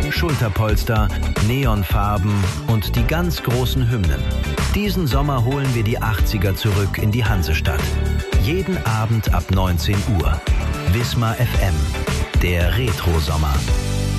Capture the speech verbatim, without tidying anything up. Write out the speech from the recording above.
Schulterpolster, Neonfarben und die ganz großen Hymnen. Diesen Sommer holen wir die achtziger zurück in die Hansestadt. Jeden Abend ab neunzehn Uhr. Wismar F M, der Retro-Sommer.